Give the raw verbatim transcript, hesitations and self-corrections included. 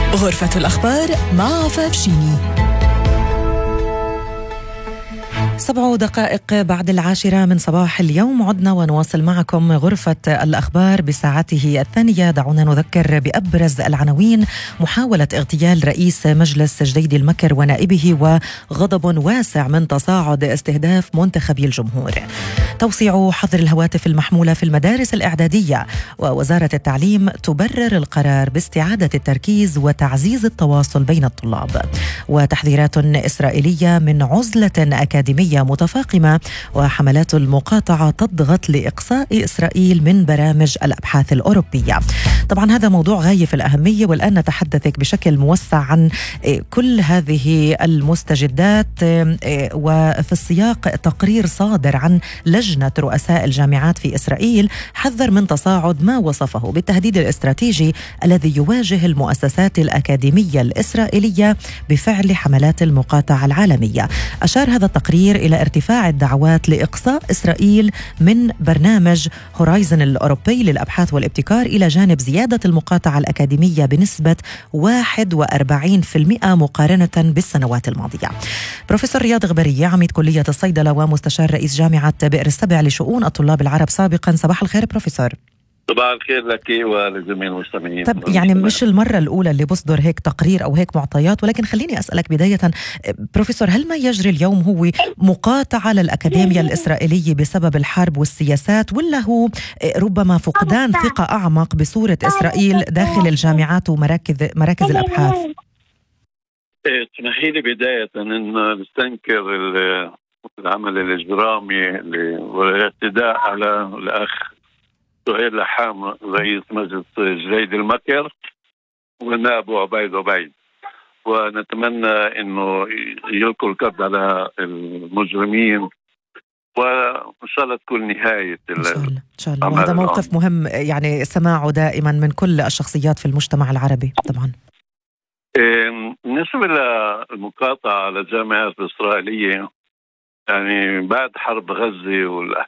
غرفة الأخبار مع عفاف شيني. سبع دقائق بعد العاشرة من صباح اليوم عدنا ونواصل معكم غرفة الأخبار بساعته الثانية. دعونا نذكر بأبرز العناوين: محاولة اغتيال رئيس مجلس جديد المكر ونائبه وغضب واسع من تصاعد استهداف منتخبي الجمهور. توسيع حظر الهواتف المحمولة في المدارس الإعدادية، ووزارة التعليم تبرر القرار باستعادة التركيز وتعزيز التواصل بين الطلاب. وتحذيرات إسرائيلية من عزلة أكاديمية متفاقمة، وحملات المقاطعة تضغط لإقصاء إسرائيل من برامج الأبحاث الأوروبية. طبعا هذا موضوع غاية في الأهمية، والآن نتحدث بشكل موسع عن كل هذه المستجدات، وفي السياق تقرير صادر عن لجنة رؤساء الجامعات في إسرائيل حذر من تصاعد ما وصفه بالتهديد الاستراتيجي الذي يواجه المؤسسات الأكاديمية الإسرائيلية بفعل حملات المقاطعة العالمية. أشار هذا التقرير إلى ارتفاع الدعوات لإقصاء إسرائيل من برنامج هورايزن الأوروبي للأبحاث والابتكار، إلى جانب زيادة المقاطعة الأكاديمية بنسبة واحد وأربعين بالمئة مقارنة بالسنوات الماضية. بروفيسور رياض غبرية، عميد كلية الصيدلة ومستشار رئيس جامعة بئر السبع لشؤون الطلاب العرب سابقا، صباح الخير بروفيسور. صباح الخير لك ولجميع المستمعين. طب يعني مش المرة الأولى اللي بصدر هيك تقرير أو هيك معطيات، ولكن خليني أسألك بداية بروفيسور، هل ما يجري اليوم هو مقاطعة للأكاديمية الإسرائيلية بسبب الحرب والسياسات، ولا هو ربما فقدان ثقة أعمق بصورة إسرائيل داخل الجامعات ومراكز مراكز الأبحاث؟ اسمحي لي بداية أن نستنكر العمل الإجرامي والاعتداء على الأخ سهيل لحام رئيس مجلس جديد المكر والنائب عبيد عبيد، ونتمنى انه يلقوا القبض على المجرمين، وان شاء الله تكون نهايه ان شاء الله ان شاء الله. وهذا موقف مهم يعني سماعه دائما من كل الشخصيات في المجتمع العربي طبعا. بالنسبه للمقاطعه على الجامعات الاسرائيليه، يعني بعد حرب غزه